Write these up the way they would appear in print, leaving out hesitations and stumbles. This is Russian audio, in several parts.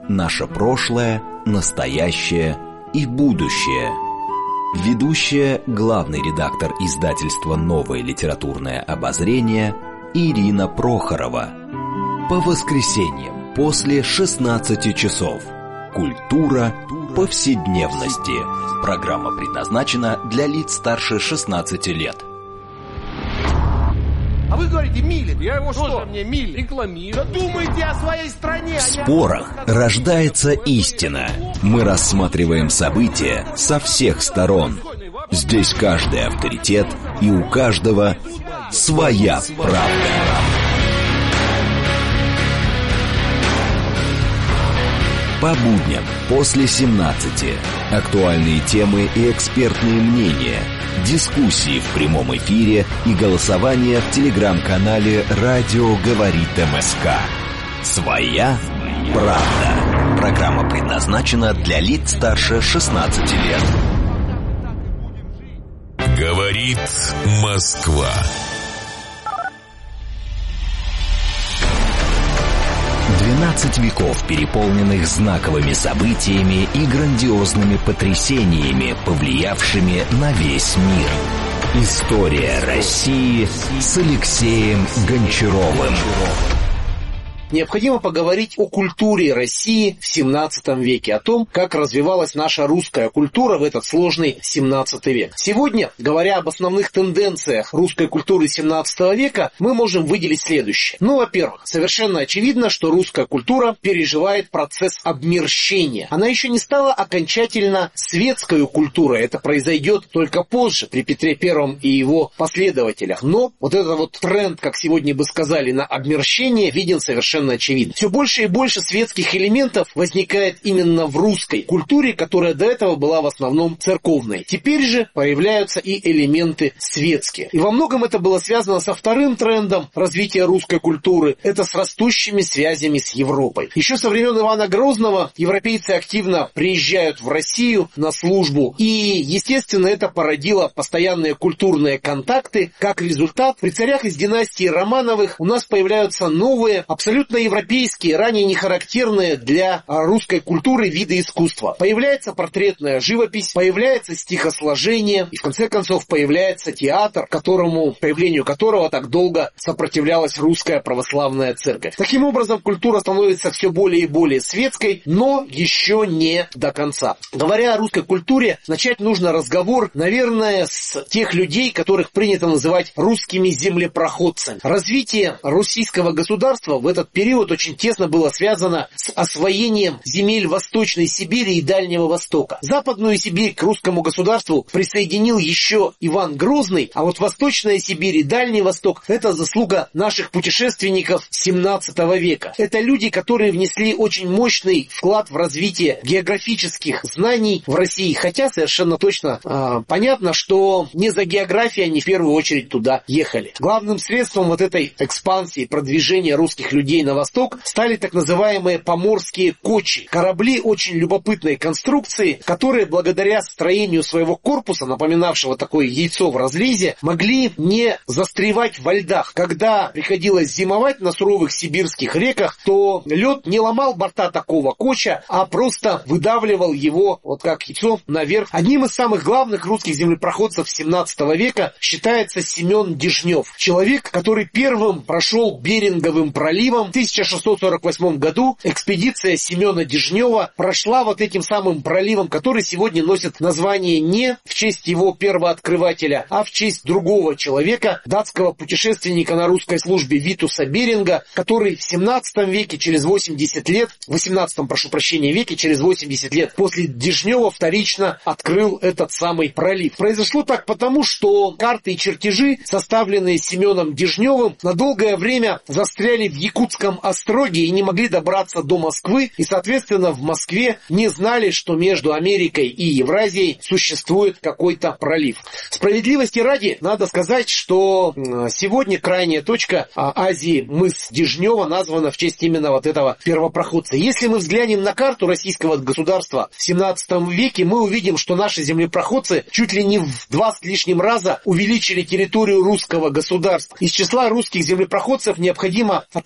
наше прошлое, настоящее и будущее. Ведущая, главный редактор издательства «Новое литературное обозрение» Ирина Прохорова. По воскресеньям после 16 часов. Культура повседневности. Программа предназначена для лиц старше 16 лет. А вы говорите, милит. Я его что? Мне милит. Рекламирую. Да думайте о своей стране. В спорах рождается истина. Мы рассматриваем события со всех сторон. Здесь каждый авторитет, и у каждого своя правда. По будням после 17. Актуальные темы и экспертные мнения. Дискуссии в прямом эфире и голосование в телеграм-канале «Радио говорит МСК». Своя правда. Программа предназначена для лиц старше 16 лет. Говорит Москва. 12 веков, переполненных знаковыми событиями и грандиозными потрясениями, повлиявшими на весь мир. История России с Алексеем Гончаровым. Необходимо поговорить о культуре России в 17 веке, о том, как развивалась наша русская культура в этот сложный 17 век. Сегодня, говоря об основных тенденциях русской культуры 17 века, мы можем выделить следующее. Во-первых, совершенно очевидно, что русская культура переживает процесс обмерщения. Она еще не стала окончательно светской культурой. Это произойдет только позже, при Петре I и его последователях. Но вот этот тренд, как сегодня бы сказали, на обмерщение виден совершенно очевидно. Все больше и больше светских элементов возникает именно в русской культуре, которая до этого была в основном церковной. Теперь же появляются и элементы светские. И во многом это было связано со вторым трендом развития русской культуры. Это с растущими связями с Европой. Еще со времен Ивана Грозного европейцы активно приезжают в Россию на службу. И, естественно, это породило постоянные культурные контакты. Как результат, при царях из династии Романовых у нас появляются новые, абсолютно европейские, ранее не характерные для русской культуры виды искусства. Появляется портретная живопись, появляется стихосложение и, в конце концов, появляется театр, появлению которого так долго сопротивлялась русская православная церковь. Таким образом, культура становится все более и более светской, но еще не до конца. Говоря о русской культуре, начать нужно разговор, наверное, с тех людей, которых принято называть русскими землепроходцами. Развитие российского государства в этот период очень тесно было связано с освоением земель Восточной Сибири и Дальнего Востока. Западную Сибирь к русскому государству присоединил еще Иван Грозный, а вот Восточная Сибирь и Дальний Восток – это заслуга наших путешественников 17 века. Это люди, которые внесли очень мощный вклад в развитие географических знаний в России, хотя совершенно точно понятно, что не за географией они в первую очередь туда ехали. Главным средством вот этой экспансии, продвижения русских людей на восток стали так называемые поморские кочи. Корабли очень любопытной конструкции, которые благодаря строению своего корпуса, напоминавшего такое яйцо в разрезе, могли не застревать во льдах. Когда приходилось зимовать на суровых сибирских реках, то лед не ломал борта такого коча, а просто выдавливал его, вот как яйцо, наверх. Одним из самых главных русских землепроходцев 17 века считается Семен Дежнев. Человек, который первым прошел Беринговым проливом. В 1648 году экспедиция Семена Дежнева прошла вот этим самым проливом, который сегодня носит название не в честь его первооткрывателя, а в честь другого человека, датского путешественника на русской службе Витуса Беринга, который в 17 веке, через 80 лет, в 18 веке, через 80 лет после Дежнева вторично открыл этот самый пролив. Произошло так потому, что карты и чертежи, составленные Семеном Дежневым, на долгое время застряли в Якутском остроге и не могли добраться до Москвы, и, соответственно, в Москве не знали, что между Америкой и Евразией существует какой-то пролив. Справедливости ради, надо сказать, что сегодня крайняя точка Азии, мыс Дежнева, названа в честь именно вот этого первопроходца. Если мы взглянем на карту российского государства в 17 веке, мы увидим, что наши землепроходцы чуть ли не в 2 с лишним раза увеличили территорию русского государства. Из числа русских землепроходцев необходимо отметить такие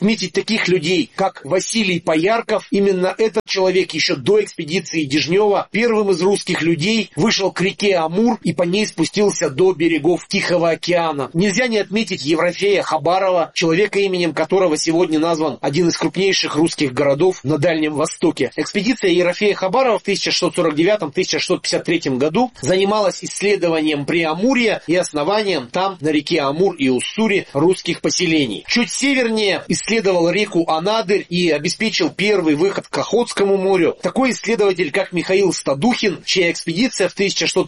таких людей, как Василий Поярков. Именно этот человек еще до экспедиции Дежнева первым из русских людей вышел к реке Амур и по ней спустился до берегов Тихого океана. Нельзя не отметить Еврофея Хабарова, человека, именем которого сегодня назван один из крупнейших русских городов на Дальнем Востоке. Экспедиция Еврофея Хабарова в 1649-1653 году занималась исследованием Преамурья и основанием там, на реке Амур и Уссури, русских поселений. Чуть севернее исследовал реку Анадырь и обеспечил первый выход к Охотскому морю такой исследователь, как Михаил Стадухин, чья экспедиция в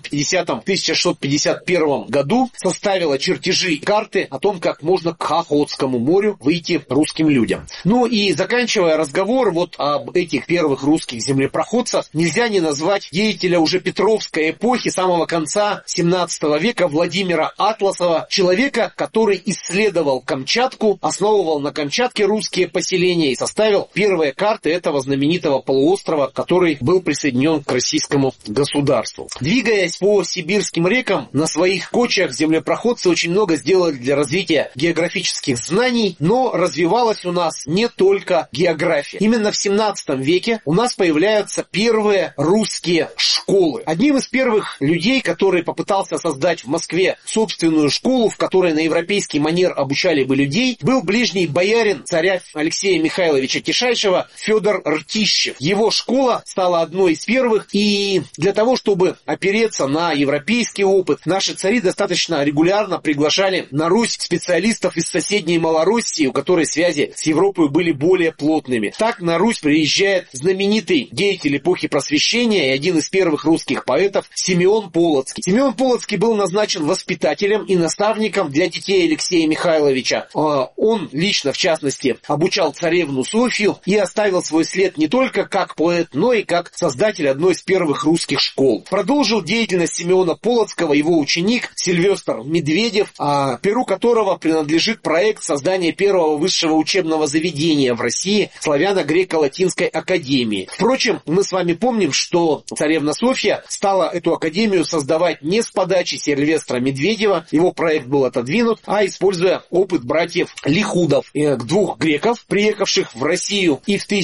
1650-1651 году составила чертежи и карты о том, как можно к Охотскому морю выйти русским людям. Ну и заканчивая разговор вот об этих первых русских землепроходцах, нельзя не назвать деятеля уже Петровской эпохи, самого конца 17 века, Владимира Атласова, человека, который исследовал Камчатку, основывал на Камчатке русские поселения и составил первые карты этого знаменитого полуострова, который был присоединен к российскому государству. Двигаясь по сибирским рекам, на своих кочах землепроходцы очень много сделали для развития географических знаний, но развивалась у нас не только география. Именно в 17 веке у нас появляются первые русские школы. Одним из первых людей, который попытался создать в Москве собственную школу, в которой на европейский манер обучали бы людей, был ближний боярин царя Алексея Михайловича Тишайшего Федор Ртищев. Его школа стала одной из первых, и для того, чтобы опереться на европейский опыт, наши цари достаточно регулярно приглашали на Русь специалистов из соседней Малороссии, у которой связи с Европой были более плотными. Так на Русь приезжает знаменитый деятель эпохи Просвещения и один из первых русских поэтов Симеон Полоцкий. Симеон Полоцкий был назначен воспитателем и наставником для детей Алексея Михайловича. Он лично, в частности, обучал царевну Софью и оставил свой след не только как поэт, но и как создатель одной из первых русских школ. Продолжил деятельность Симеона Полоцкого его ученик Сильвестр Медведев, перу которого принадлежит проект создания первого высшего учебного заведения в России славяно-греко-латинской академии. Впрочем, мы с вами помним, что царевна Софья стала эту академию создавать не с подачи Сильвестра Медведева, его проект был отодвинут, а используя опыт братьев Лихудов, двух греков, приехавших в Россию, и в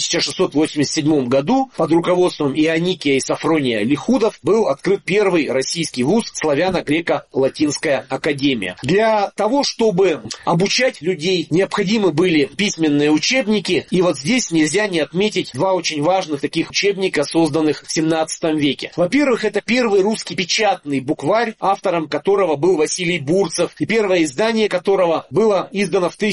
1687 году под руководством Ионикия и Сафрония Лихудов был открыт первый российский вуз славяно-греко-латинская академия. Для того, чтобы обучать людей, необходимы были письменные учебники, и вот здесь нельзя не отметить два очень важных таких учебника, созданных в 17 веке. Во-первых, это первый русский печатный букварь, автором которого был Василий Бурцев, и первое издание которого было издано в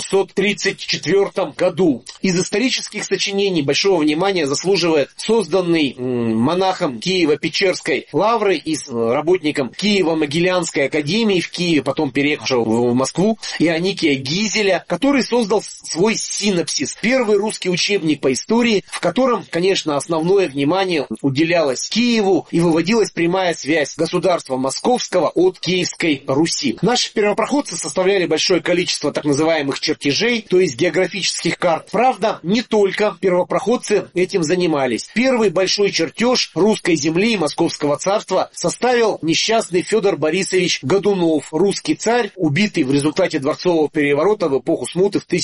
1634 году. Из исторических сочинений большого внимания заслуживает созданный монахом Киево-Печерской лавры и работником Киево-Могилянской академии в Киеве, потом переехавшего в Москву, Ионикия Гизеля, который создал свой синопсис, первый русский учебник по истории, в котором, конечно, основное внимание уделялось Киеву и выводилась прямая связь государства Московского от Киевской Руси. Наши первопроходцы составляли большое количество так называемых чертежей, то есть географических карт. Правда, не только первопроходцы этим занимались. Первый большой чертеж русской земли и Московского царства составил несчастный Федор Борисович Годунов, русский царь, убитый в результате дворцового переворота в эпоху смуты в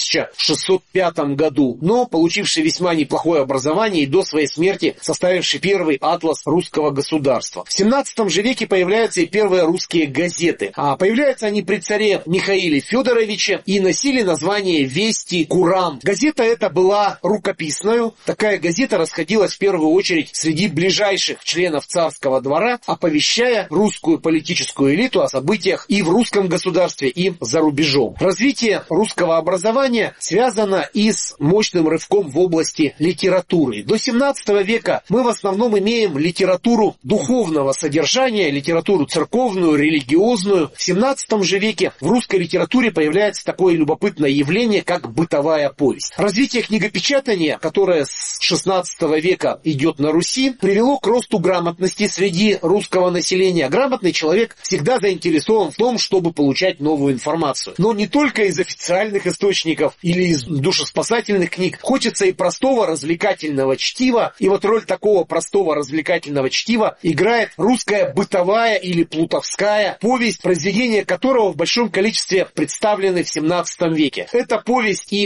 1605 году, но получивший весьма неплохое образование и до своей смерти составивший первый атлас русского государства. В 17 же веке появляются и первые русские газеты. Появляются они при царе Михаиле Федоровиче и носили название «Вести Курам». Газета эта была рукописную. Такая газета расходилась в первую очередь среди ближайших членов царского двора, оповещая русскую политическую элиту о событиях и в русском государстве, и за рубежом. Развитие русского образования связано и с мощным рывком в области литературы. До 17 века мы в основном имеем литературу духовного содержания, литературу церковную, религиозную. В 17 же веке в русской литературе появляется такое любопытное явление, как бытовая повесть. Развитие книгопечатания, которое с 16 века идет на Руси, привело к росту грамотности среди русского населения. Грамотный человек всегда заинтересован в том, чтобы получать новую информацию. Но не только из официальных источников или из душеспасательных книг. Хочется и простого развлекательного чтива. И вот роль такого простого развлекательного чтива играет русская бытовая или плутовская повесть, произведения которого в большом количестве представлены в 17 веке. Это повесть и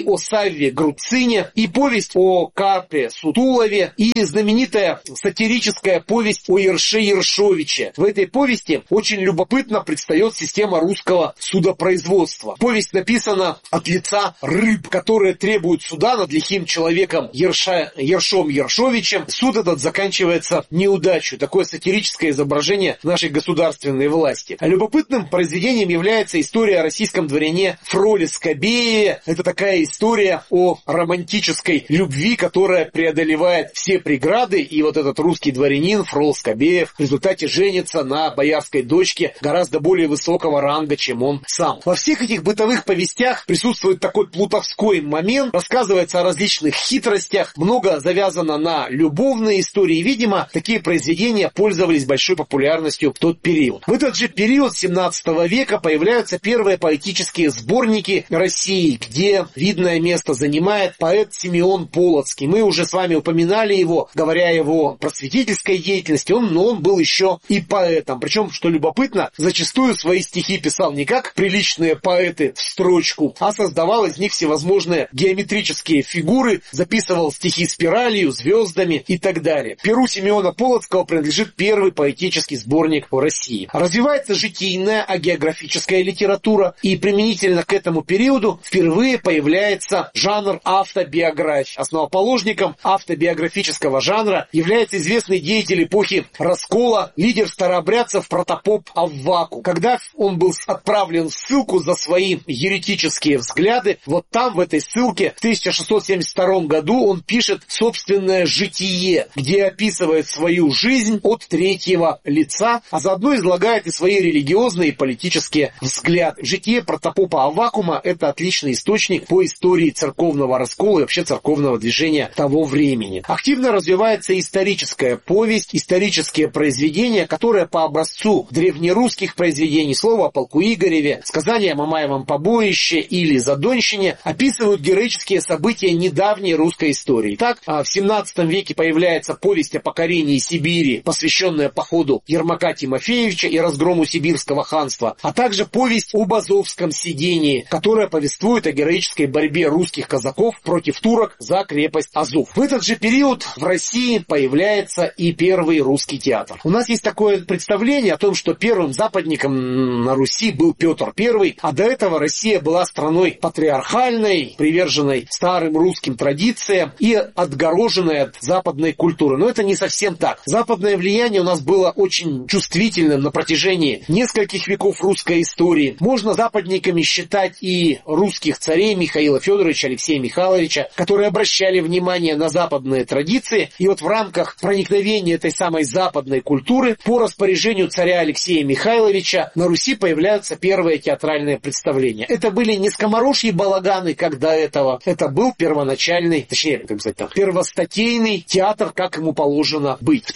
о Савве Груцине, и повесть о Карпе Сутулове, и знаменитая сатирическая повесть о Ерше Ершовиче. В этой повести очень любопытно предстает система русского судопроизводства. Повесть написана от лица рыб, которые требуют суда над лихим человеком Ершом Ершовичем. Суд этот заканчивается неудачей. Такое сатирическое изображение нашей государственной власти. А любопытным произведением является история о российском дворяне Фроле Скобееве. Это такая история о романтической любви, которая преодолевает все преграды. И вот этот русский дворянин Фрол Скобеев в результате женится на боярской дочке гораздо более высокого ранга, чем он сам. Во всех этих бытовых повестях присутствует такой плутовской момент. Рассказывается о различных хитростях. Много завязано на любовные истории. Видимо, такие произведения пользовались большой популярностью в тот период. В этот же период 17 века появляются первые поэтические сборники России, где видное место занимает поэт Симеон Полоцкий. Мы уже с вами упоминали его, говоря о его просветительской деятельности. Но он был еще и поэтом. Причем, что любопытно, зачастую свои стихи писал не как приличные поэты в строчку, а создавал из них всевозможные геометрические фигуры, записывал стихи спиралью, звездами и так далее. Перу Симеона Полоцкого принадлежит первый поэтический сборник в России. Развивается житийная агеографическая литература, и применительно к этому периоду впервые появляется жанр автобиографии. Основоположником автобиографического жанра является известный деятель эпохи раскола, лидер старообрядцев протопоп Аввакум. Когда он был отправлен в ссылку за свои еретические взгляды, вот там, в этой ссылке, в 1672 году он пишет собственное житие, где описывает свою жизнь от третьего лица, а заодно излагает и свои религиозные и политические взгляды. Житие протопопа Аввакума – это отличный источник по истории церковного раскола и вообще церковного движения того времени. Активно развивается историческая повесть, исторические произведения, которые по образцу древнерусских произведений, слово о полку Игореве, сказание о Мамаевом побоище или Задонщине, описывают героические события недавней русской истории. Так, в 17 веке появляется повесть о покорении Сибири, посвященная походу Ермака Тимофеевича и разгрому сибирского ханства, а также повесть об Азовском сидении, которая повествует о героической борьбе русских казаков против турок за крепость Азов. В этот же период в России появляется и первый русский театр. У нас есть такое представление о том, что первым западником на Руси был Петр I, а до этого Россия была страной патриархальной, приверженной старым русским традициям и отгороженной от западной культуры. Но это не совсем так. Западное влияние у нас было очень чувствительным на протяжении нескольких веков русской истории. Можно западниками считать и русских царей Михаила Федоровича, Алексея Михайловича, которые обращали внимание на западные традиции. И вот в рамках проникновения этой самой западной культуры по распоряжению царя Алексея Михайловича на Руси появляются первые театральные представления. Это были не скоморожьи балаганы, как до этого. Это был первоначальный, точнее, как сказать, первостатейный театр, как ему положено быть. В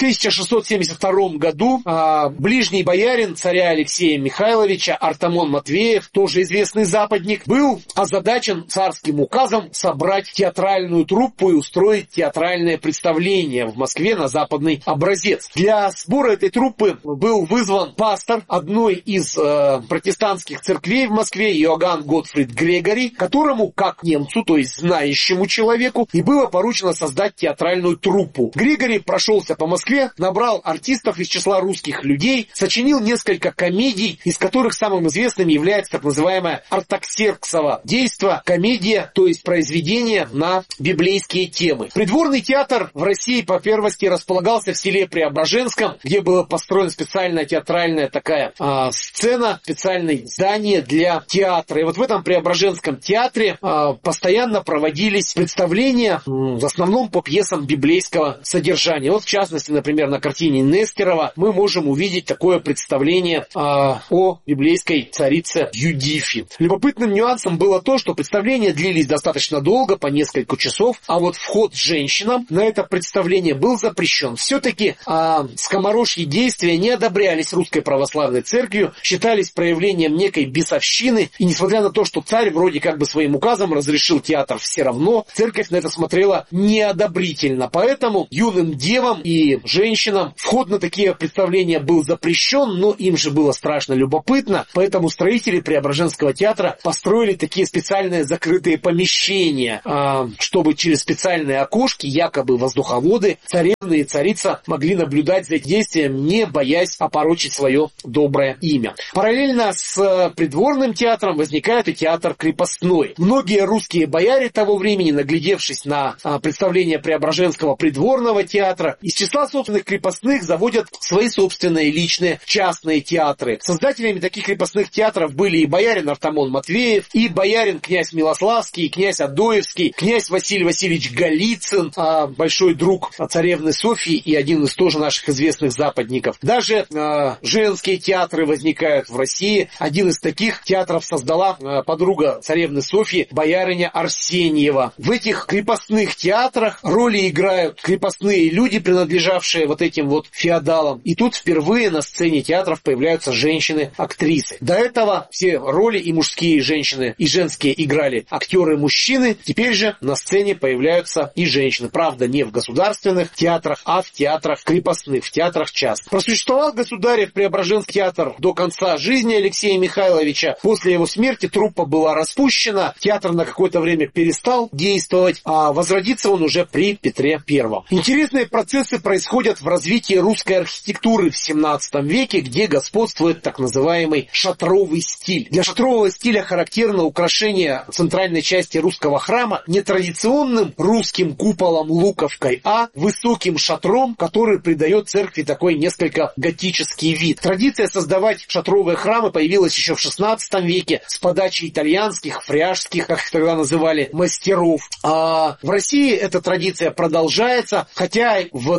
1672 году ближний боярин царя Алексея Михайловича Артамон Матвеев, тоже известный западник, был озадачен царским указом собрать театральную труппу и устроить театральное представление в Москве на западный образец. Для сбора этой труппы был вызван пастор одной из протестантских церквей в Москве, Иоганн Готфрид Грегори, которому, как немцу, то есть знающему человеку, и было поручено создать театральную труппу. Грегори прошелся по Москве, набрал артистов из числа русских людей, сочинил несколько комедий, из которых самым известным является так называемое Артаксерксово действо, комедия, то есть произведение на библейские темы. Придворный театр в России по первости располагался в селе Преображенском, где было построена специальная театральная такая сцена, специальное здание для театра. И вот в этом Преображенском театре постоянно проводились представления, в основном по пьесам библейского содержания. Вот в частности, например, на картине Нестерова мы можем увидеть такое представление о библейской царице Юдифе. Любопытным нюансом было то, что представления длились достаточно долго, по несколько часов, а вот вход женщинам на это представление был запрещен. Все-таки скоморожьи действия не одобрялись Русской Православной Церковью, считались проявлением некой бесовщины, и несмотря на то, что царь вроде как бы своим указом разрешил театр, все равно церковь на это смотрела неодобрительно. Поэтому юным девам и женщинам вход на такие представления был запрещен, но им же было страшно любопытно, поэтому строители Преображенского театра построили такие специальные закрытые закрытые помещения, чтобы через специальные окошки, якобы воздуховоды, царевны и царица могли наблюдать за действием, не боясь опорочить свое доброе имя. Параллельно с придворным театром возникает и театр крепостной. Многие русские бояре того времени, наглядевшись на представление Преображенского придворного театра, из числа собственных крепостных заводят свои собственные личные частные театры. Создателями таких крепостных театров были и боярин Артамон Матвеев, и боярин князь Милославский, и князь Адоевский, князь Василий Васильевич Голицын, большой друг царевны Софьи и один из тоже наших известных западников. Даже женские театры возникают в России. Один из таких театров создала подруга царевны Софьи, боярыня Арсеньева. В этих крепостных театрах роли играют крепостные люди, принадлежавшие вот этим вот феодалам. И тут впервые на сцене театров появляются женщины-актрисы. До этого все роли и мужские, и женщины, и женские играли актеры-мужчины. Теперь же на сцене появляются и женщины. Правда, не в государственных театрах, а в театрах крепостных, в театрах частных. Просуществовал государев Преображенский театр до конца жизни Алексея Михайловича. После его смерти труппа была распущена, театр на какое-то время перестал действовать, а возродится он уже при Петре I. Интересные процессы происходят в развитии русской архитектуры в 17 веке, где господствует так называемый шатровый стиль. Для шатрового стиля характерно украшение центральной части русского храма не традиционным русским куполом луковкой, а высоким шатром, который придает церкви такой несколько готический вид. Традиция создавать шатровые храмы появилась еще в 16 веке с подачи итальянских, фряжских, как их тогда называли, мастеров. А в России эта традиция продолжается, хотя в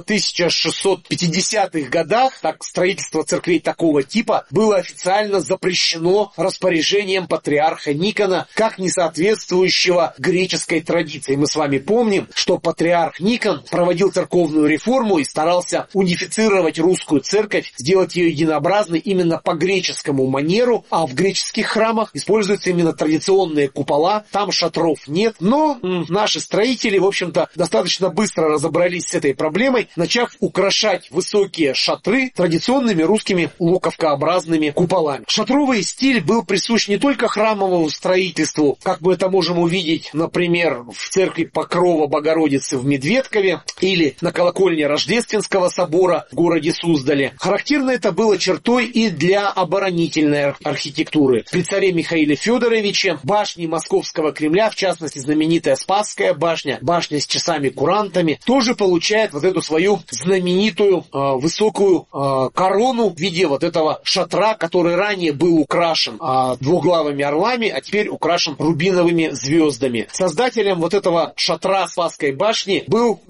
1650-х годах строительство церквей такого типа было официально запрещено распоряжением патриарха Никона как несоответствующего греческой традиции. Мы с вами помним, что патриарх Никон проводил церковную реформу и старался унифицировать русскую церковь, сделать ее единообразной именно по греческому манеру, а в греческих храмах используются именно традиционные купола, там шатров нет. Но наши строители, в общем-то, достаточно быстро разобрались с этой проблемой, начав украшать высокие шатры традиционными русскими луковкообразными куполами. Шатровый стиль был присущ не только храмовому строительству, как мы это можем увидеть, например, в церкви Покрова Богородицы в Медведкове или на колокольне Рождественского собора в городе Суздале. Характерно это было чертой и для оборонительной архитектуры. При царе Михаиле Федоровиче башни Московского Кремля, в частности знаменитая Спасская башня, башня с часами-курантами, тоже получает вот эту свою знаменитую высокую корону в виде вот этого шатра, который ранее был украшен двуглавыми орлами, а теперь украшен рубиновыми звездами. Создателем вот этого шатра Спасской башни был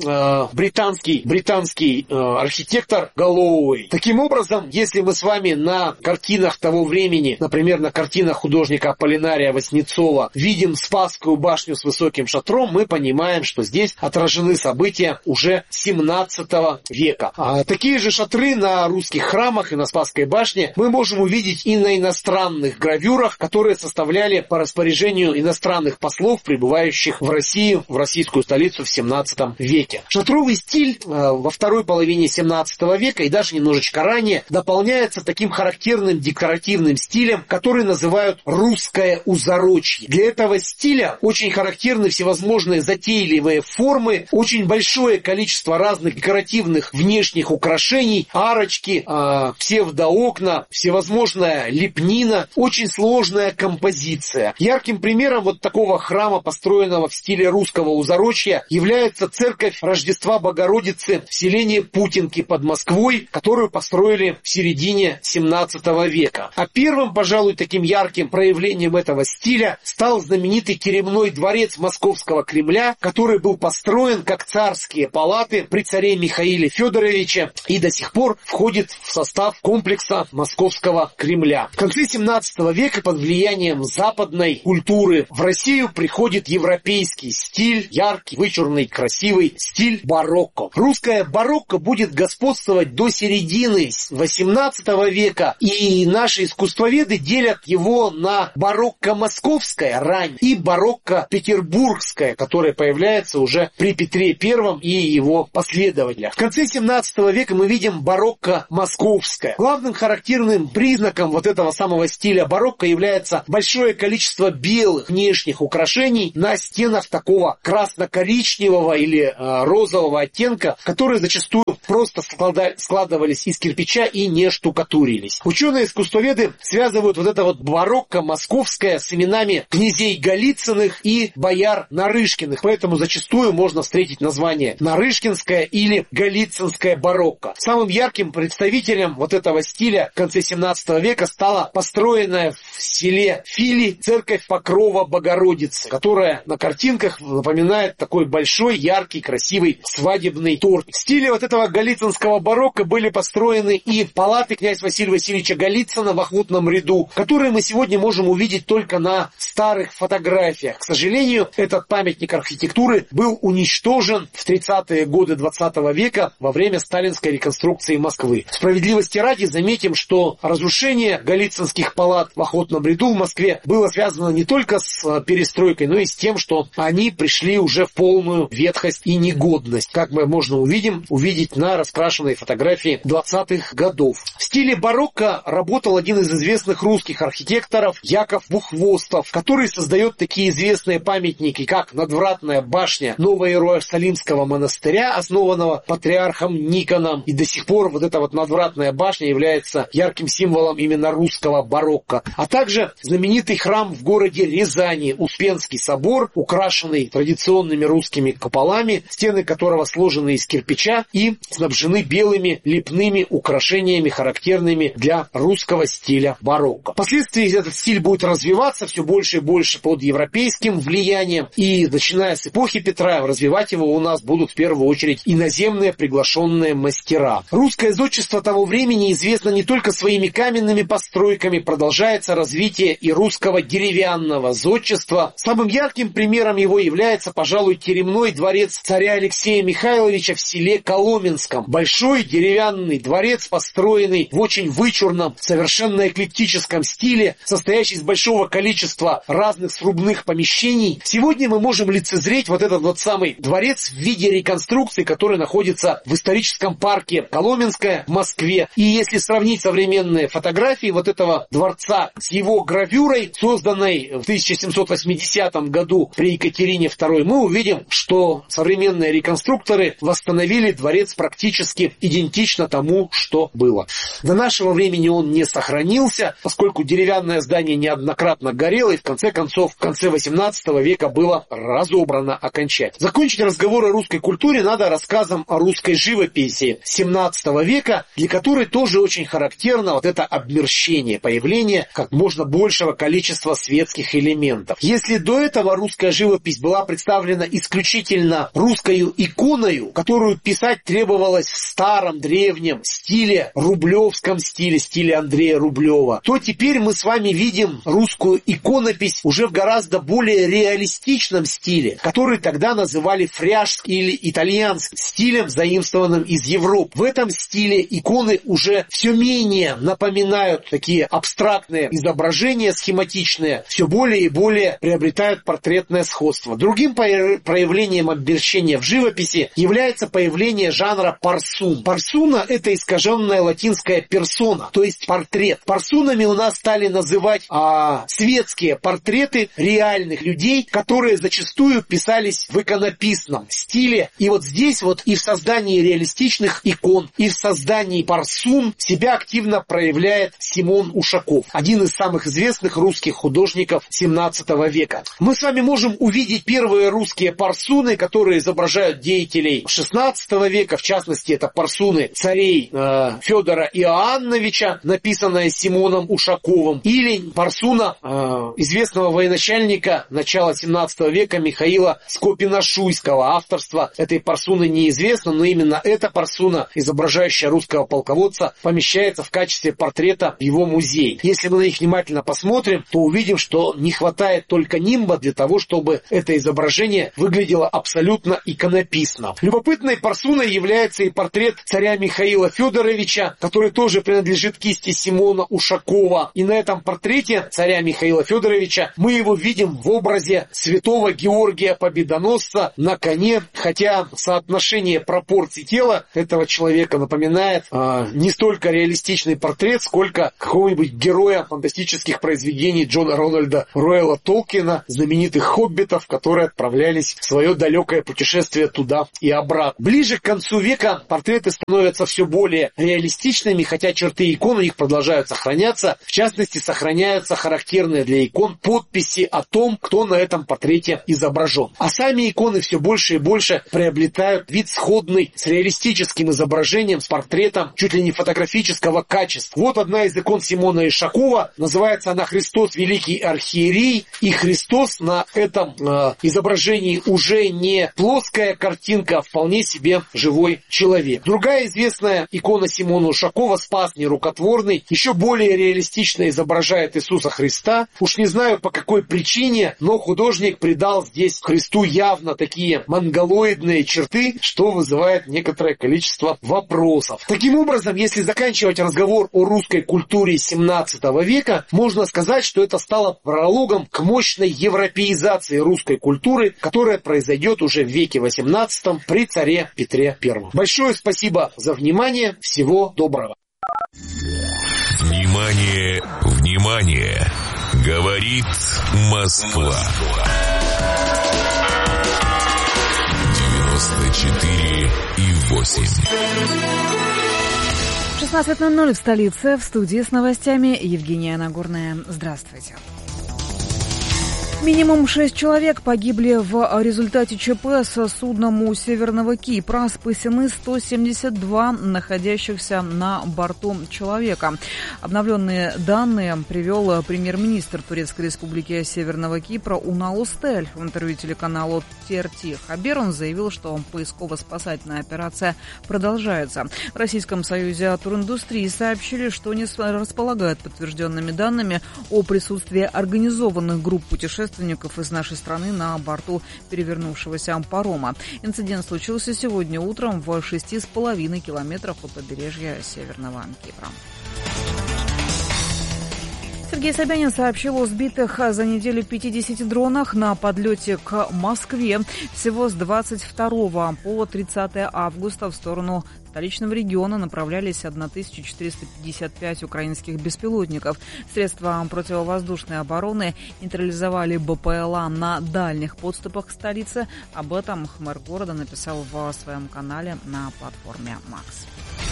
британский архитектор Галлоуэй. Таким образом, если мы с вами на картинах того времени, например, на картинах художника Аполлинария Васнецова, видим Спасскую башню с высоким шатром, мы понимаем, что здесь отражены события уже 17 века. Такие же шатры на русских храмах и на Спасской башне мы можем увидеть и на иностранных гравюрах, которые составляли по распоряжению иностранных послов, прибывающих в Россию, в российскую столицу в 17 веке. Шатровый стиль во второй половине 17 века и даже немножечко ранее дополняется таким характерным декоративным стилем, который называют русское узорочье. Для этого стиля очень характерны всевозможные затейливые формы, очень большое количество разных декоративных внешних украшений, арочки, псевдоокна, всевозможная лепнина, очень сложная композиция. Ярким примером вот такого храма, построенного в стиле русского узорочья, является церковь Рождества Богородицы в селении Путинки под Москвой, которую построили в середине 17 века. А первым, пожалуй, таким ярким проявлением этого стиля стал знаменитый теремной дворец Московского Кремля, который был построен как царские палаты при царе Михаиле Федоровиче и до сих пор входит в состав комплекса Московского Кремля. В конце 17 века под влиянием западной культуры в Россию приходит европейский стиль, яркий, вычурный, красивый стиль барокко. Русское барокко будет господствовать до середины 18 века, и наши искусствоведы делят его на барокко московское ранее и барокко петербургское, которое появляется уже при Петре I и его последователях. В конце 17 века мы видим барокко московское. Главным характерным признаком вот этого самого стиля барокко является большое количество белых внешних внешних украшений на стенах такого красно-коричневого или розового оттенка, которые зачастую просто складывались из кирпича и не штукатурились. Ученые-искусствоведы связывают вот это вот барокко московское с именами князей Голицыных и бояр Нарышкиных, поэтому зачастую можно встретить название Нарышкинское или Голицынское барокко. Самым ярким представителем вот этого стиля в конце 17 века стала построенная в селе Фили церковь Покрова Богородицы, которая на картинках напоминает такой большой, яркий, красивый свадебный торт. В стиле вот этого голицынского барокко были построены и палаты князя Василия Васильевича Голицына в Охотном ряду, которые мы сегодня можем увидеть только на старых фотографиях. К сожалению, этот памятник архитектуры был уничтожен в 30-е годы 20 века во время сталинской реконструкции Москвы. Справедливости ради заметим, что разрушение голицынских палат в Охотном ряду в Москве было связано не только с перестройкой, но и с тем, что они пришли уже в полную ветхость и негодность, как мы можно увидеть на раскрашенной фотографии 20-х годов. В стиле барокко работал один из известных русских архитекторов Яков Бухвостов, который создает такие известные памятники, как надвратная башня Новоиерусалимского монастыря, основанного патриархом Никоном. И до сих пор вот эта вот надвратная башня является ярким символом именно русского барокко. А также знаменитый храм в городе Рязани, Успенский собор, украшенный традиционными русскими куполами, стены которого сложены из кирпича и снабжены белыми лепными украшениями, характерными для русского стиля барокко. Впоследствии этот стиль будет развиваться все больше и больше под европейским влиянием, и начиная с эпохи Петра развивать его у нас будут в первую очередь иноземные приглашенные мастера. Русское зодчество того времени известно не только своими каменными постройками, продолжается развитие и русского деревянного зодчества. Самым ярким примером его является, пожалуй, теремной дворец царя Алексея Михайловича в селе Коломенском. Большой деревянный дворец, построенный в очень вычурном, совершенно эклектическом стиле, состоящий из большого количества разных срубных помещений. Сегодня мы можем лицезреть вот этот вот самый дворец в виде реконструкции, который находится в историческом парке Коломенское в Москве. И если сравнить современные фотографии вот этого дворца с его гравюрой, созданной в 1780 году при Екатерине II, мы увидим, что современные реконструкторы восстановили дворец практически идентично тому, что было. До нашего времени он не сохранился, поскольку деревянное здание неоднократно горело и в конце концов в конце 18 века было разобрано окончательно. Закончить разговор о русской культуре надо рассказом о русской живописи 17 века, для которой тоже очень характерно вот это обмерщение, появление как можно большего количества светских элементов. Если до этого русская живопись была представлена исключительно русскою иконою, которую писать требовалось в старом древнем стиле, рублевском стиле Андрея Рублева, то теперь мы с вами видим русскую иконопись уже в гораздо более реалистичном стиле, который тогда называли фряжским или итальянским стилем, заимствованным из Европы. В этом стиле иконы уже все менее напоминают такие абстрактные изображения, схематичные, все более и более приобретают портретное сходство. Другим проявлением обмерщения в живописи является появление жанра парсун. Парсуна — это искаженная латинская персона, то есть портрет. Парсунами у нас стали называть светские портреты реальных людей, которые зачастую писались в иконописном стиле. И вот здесь вот и в создании реалистичных икон, и в создании парсун себя активно проявляет Симон Ушаков, один из самых известных русских художников 17 века. Мы с вами можем увидеть первые русские парсуны, которые изображают деятелей 16 века, в частности, это парсуны царей Федора Иоанновича, написанная Симоном Ушаковым, или парсуна известного военачальника начала 17 века Михаила Скопина-Шуйского. Авторство этой парсуны неизвестно, но именно эта парсуна, изображающая русского полководца, помещается в качестве портрета в его музей. Если мы на них внимательно посмотрим, то увидим, что не хватает только нимба для того, чтобы это изображение выглядело абсолютно иконописно. Любопытной парсуной является встречается и портрет царя Михаила Федоровича, который тоже принадлежит кисти Симона Ушакова. И на этом портрете царя Михаила Федоровича мы его видим в образе святого Георгия Победоносца на коне, хотя соотношение пропорций тела этого человека напоминает не столько реалистичный портрет, сколько какого-нибудь героя фантастических произведений Джона Рональда Руэлла Толкина, знаменитых хоббитов, которые отправлялись в свое далекое путешествие туда и обратно. Ближе к концу века портреты становятся все более реалистичными, хотя черты икон у них продолжают сохраняться. В частности, сохраняются характерные для икон подписи о том, кто на этом портрете изображен. А сами иконы все больше и больше приобретают вид сходный с реалистическим изображением, с портретом чуть ли не фотографического качества. Вот одна из икон Симона Ишакова, называется она «Христос Великий Архиерей», и Христос на этом изображении уже не плоская картинка, а вполне себе живой человек. Другая известная икона Симона Ушакова «Спас нерукотворный» еще более реалистично изображает Иисуса Христа. Уж не знаю по какой причине, но художник придал здесь Христу явно такие монголоидные черты, что вызывает некоторое количество вопросов. Таким образом, если заканчивать разговор о русской культуре 17 века, можно сказать, что это стало прологом к мощной европеизации русской культуры, которая произойдет уже в веке 18 при царе Петре I. Большое спасибо за внимание. Всего доброго. Внимание, внимание! Говорит Москва. 94,8. 16:00 в столице. В студии с новостями Евгения Нагорная. Здравствуйте. Минимум 6 человек погибли в результате ЧП со судном у Северного Кипра. Спасены 172 находящихся на борту человека. Обновленные данные привел премьер-министр Турецкой республики Северного Кипра Унал Устель. В интервью телеканалу ТРТ Хабер он заявил, что поисково-спасательная операция продолжается. В Российском союзе туриндустрии сообщили, что не располагают подтвержденными данными о присутствии организованных групп путешественников из нашей страны на борту перевернувшегося парома. Инцидент случился сегодня утром в 6,5 километрах от побережья Северного Кипра. Сергей Собянин сообщил о сбитых за неделю 50 дронах на подлете к Москве. Всего с 22 по 30 августа в сторону столичного региона направлялись 1455 украинских беспилотников. Средства противовоздушной обороны нейтрализовали БПЛА на дальних подступах к столице. Об этом мэр города написал в своем канале на платформе «Макс».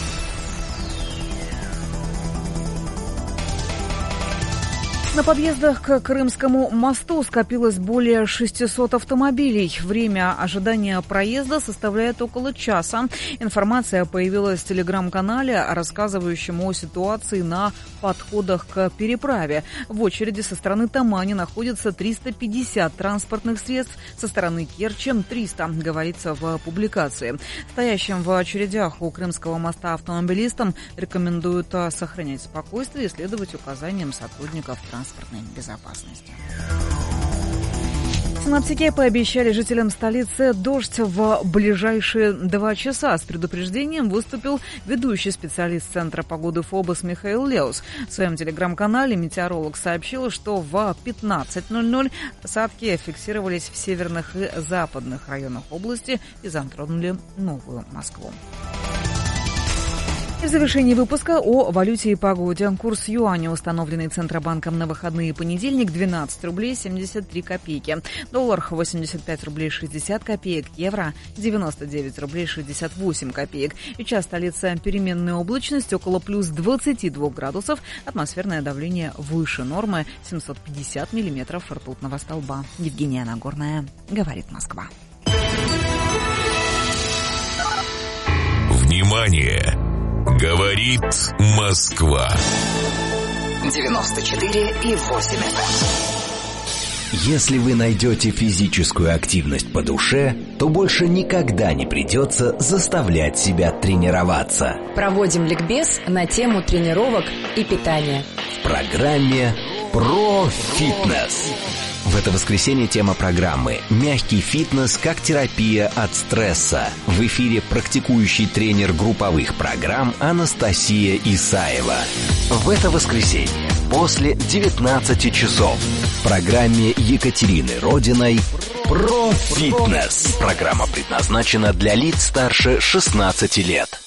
На подъездах к Крымскому мосту скопилось более 600 автомобилей. Время ожидания проезда составляет около часа. Информация появилась в телеграм-канале, рассказывающем о ситуации на подходах к переправе. В очереди со стороны Тамани находится 350 транспортных средств, со стороны Керчи 300, говорится в публикации. Стоящим в очередях у Крымского моста автомобилистам рекомендуют сохранять спокойствие и следовать указаниям сотрудников транспортной безопасности. Синоптики пообещали жителям столицы дождь в ближайшие 2 часа. С предупреждением выступил ведущий специалист Центра погоды ФОБОС Михаил Леус. В своем телеграм-канале метеоролог сообщил, что в 15:00 осадки фиксировались в северных и западных районах области и затронули Новую Москву. И в завершении выпуска о валюте и погоде. Курс юаня, установленный Центробанком на выходные понедельник, 12 рублей 73 копейки. Доллар 85 рублей 60 копеек. Евро 99 рублей 68 копеек. И час столица переменная облачность около плюс 22 градусов. Атмосферное давление выше нормы 750 миллиметров ртутного столба. Евгения Нагорная. Говорит Москва. Внимание! Говорит Москва. 94,8 FM. Если вы найдете физическую активность по душе, то больше никогда не придется заставлять себя тренироваться. Проводим ликбез на тему тренировок и питания. В программе «Про фитнес». В это воскресенье тема программы «Мягкий фитнес как терапия от стресса». В эфире практикующий тренер групповых программ Анастасия Исаева. В это воскресенье после 19 часов в программе Екатерины Родиной «Про фитнес». Программа предназначена для лиц старше 16 лет.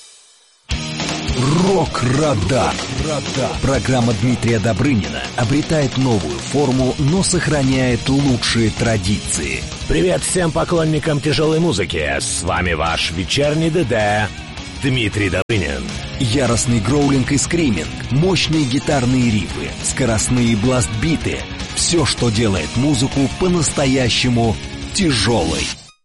Рок-радар. Программа Дмитрия Добрынина обретает новую форму, но сохраняет лучшие традиции. Привет всем поклонникам тяжелой музыки. С вами ваш вечерний ДД Дмитрий Добрынин. Яростный гроулинг и скриминг, мощные гитарные рифы, скоростные бласт-биты. Все, что делает музыку по-настоящему тяжелой.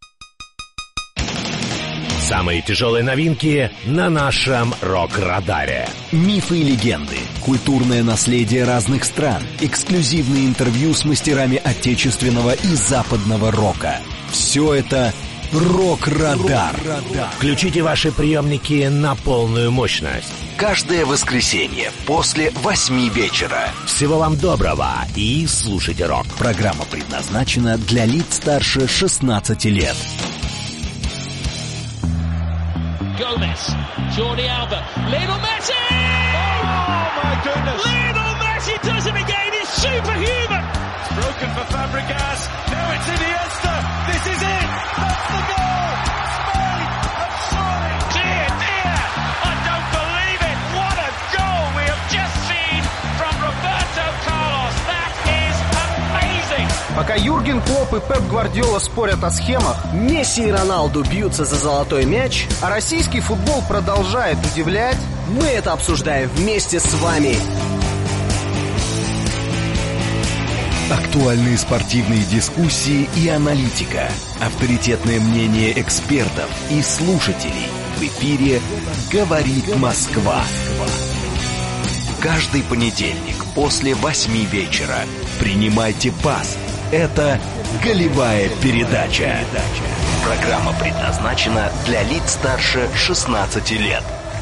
Самые тяжелые новинки на нашем рок-радаре. Мифы и легенды, культурное наследие разных стран, эксклюзивные интервью с мастерами отечественного и западного рока. Все это рок-радар. Включите ваши приемники на полную мощность. Каждое воскресенье после 8 вечера. Всего вам доброго и слушайте рок. Программа предназначена для лиц старше 16 лет. Gomez, Jordi Alba, Lionel Messi! Oh my goodness! Lionel Messi does it again, he's superhuman! It's broken for Fabregas, now it's Iniesta, this is it! That's the goal! Spain have surely! Dear, dear, I don't believe it! What a goal we have just seen from Roberto Carlos! That is amazing! Пока Юрген Клопп и Пеп Гвардиола спорят о схемах, Месси и Роналду бьются за золотой мяч, а российский футбол продолжает удивлять, мы это обсуждаем вместе с вами. Актуальные спортивные дискуссии и аналитика. Авторитетное мнение экспертов и слушателей. В эфире «Говорит Москва». Каждый понедельник после 8 вечера. Принимайте пас. Это «Голевая передача». Программа предназначена для лиц старше 16 лет.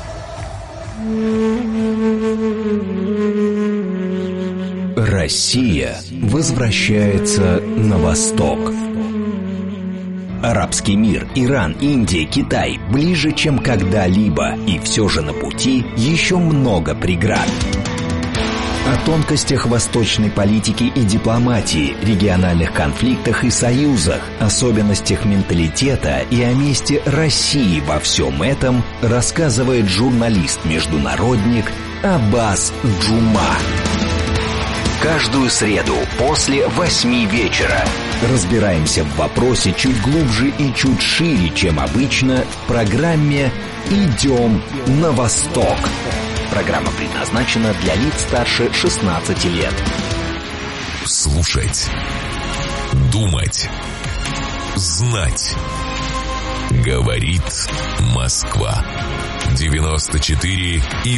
Россия возвращается на восток. Арабский мир, Иран, Индия, Китай ближе, чем когда-либо. И все же на пути еще много преград. О тонкостях восточной политики и дипломатии, региональных конфликтах и союзах, особенностях менталитета и о месте России во всем этом рассказывает журналист-международник Аббас Джума. Каждую среду после 8 вечера разбираемся в вопросе чуть глубже и чуть шире, чем обычно, в программе «Идем на восток». Программа предназначена для лиц старше 16 лет. Слушать, думать, знать. Говорит Москва. 94,8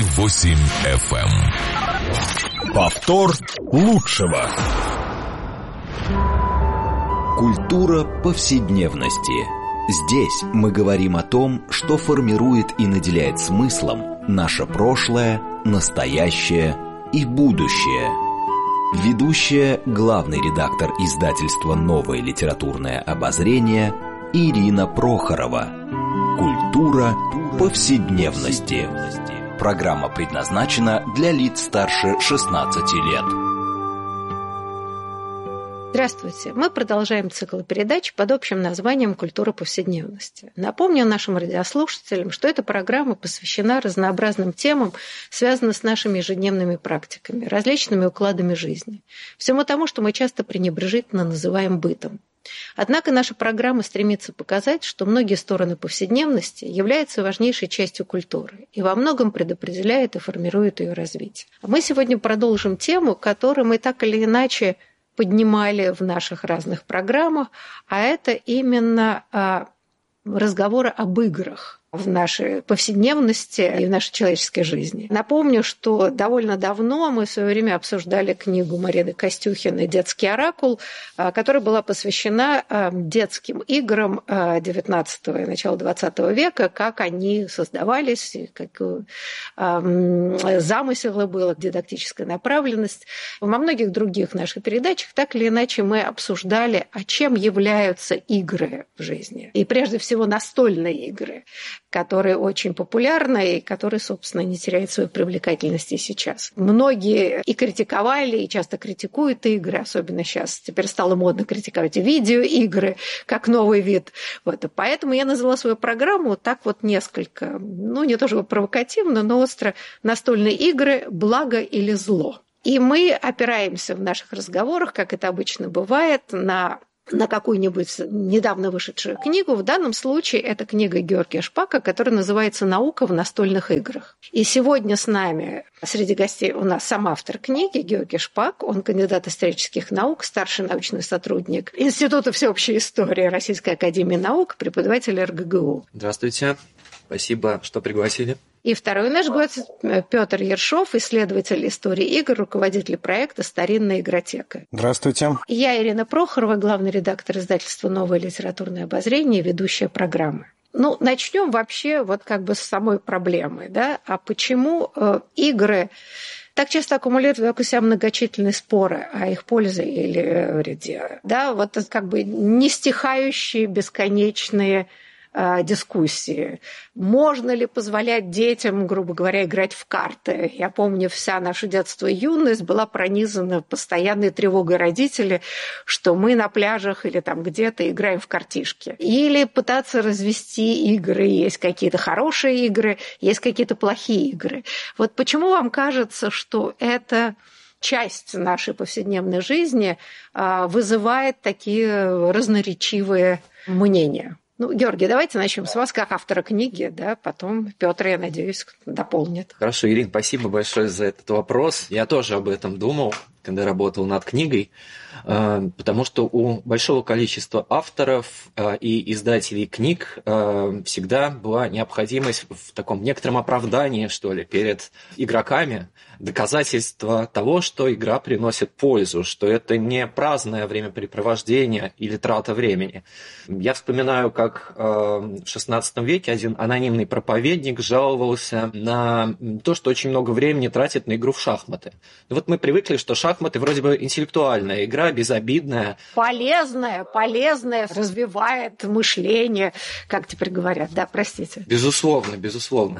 FM. Повтор лучшего. Культура повседневности. Здесь мы говорим о том, что формирует и наделяет смыслом наше прошлое, настоящее и будущее. Ведущая, главный редактор издательства «Новое литературное обозрение» Ирина Прохорова. Культура повседневности. Программа предназначена для лиц старше 16 лет. Здравствуйте. Мы продолжаем цикл передач под общим названием «Культура повседневности». Напомню нашим радиослушателям, что эта программа посвящена разнообразным темам, связанным с нашими ежедневными практиками, различными укладами жизни. Всему тому, что мы часто пренебрежительно называем бытом. Однако наша программа стремится показать, что многие стороны повседневности являются важнейшей частью культуры и во многом предопределяют и формируют ее развитие. А мы сегодня продолжим тему, которую мы так или иначе поднимали в наших разных программах, а это именно разговоры об играх. в нашей повседневности и в нашей человеческой жизни. Напомню, что довольно давно мы в свое время обсуждали книгу Марины Костюхиной «Детский оракул», которая была посвящена детским играм XIX и начала XX века, как они создавались, как замысел был, дидактическая направленность. Во многих других наших передачах так или иначе мы обсуждали, чем являются игры в жизни. И прежде всего настольные игры, которые очень популярны и которые, собственно, не теряют своей привлекательности сейчас. Многие и критиковали, и часто критикуют игры, особенно сейчас. Теперь стало модно критиковать видеоигры как новый вид. Вот. Поэтому я назвала свою программу так вот несколько, не то чтобы провокативно, но остро: настольные игры «Благо или зло?». И мы опираемся в наших разговорах, как это обычно бывает, на какую-нибудь недавно вышедшую книгу. В данном случае это книга Георгия Шпака, которая называется «Наука в настольных играх». И сегодня с нами среди гостей у нас сам автор книги Георгий Шпак. Он кандидат исторических наук, старший научный сотрудник Института всеобщей истории Российской академии наук, преподаватель РГГУ. Здравствуйте. Спасибо, что пригласили. И второй наш гость Петр Ершов, исследователь истории игр, руководитель проекта «Старинная игротека». Здравствуйте. Я Ирина Прохорова, главный редактор издательства «Новое литературное обозрение» и ведущая программы. Начнем вообще с самой проблемы. Да? А почему игры так часто аккумулируют вокруг себя многочисленные споры о их пользе или вреде? Да? Не стихающие, бесконечные дискуссии. Можно ли позволять детям, грубо говоря, играть в карты? Я помню, вся наше детство и юность была пронизана постоянной тревогой родителей, что мы на пляжах или там где-то играем в картишки. Или пытаться развести игры. Есть какие-то хорошие игры, есть какие-то плохие игры. Вот почему вам кажется, что это часть нашей повседневной жизни вызывает такие разноречивые мнения? Георгий, давайте начнем с вас, как автора книги, да, потом Петр, я надеюсь, дополнит. Хорошо, Ирина, спасибо большое за этот вопрос. Я тоже об этом думал, когда работал над книгой, потому что у большого количества авторов и издателей книг всегда была необходимость в таком некотором оправдании, что ли, перед игроками, доказательство того, что игра приносит пользу, что это не праздное времяпрепровождение или трата времени. Я вспоминаю, как в XVI веке один анонимный проповедник жаловался на то, что очень много времени тратит на игру в шахматы. Мы привыкли, что шахматы вроде бы интеллектуальная игра, безобидная. Полезная, развивает мышление, как теперь говорят, да, простите. Безусловно.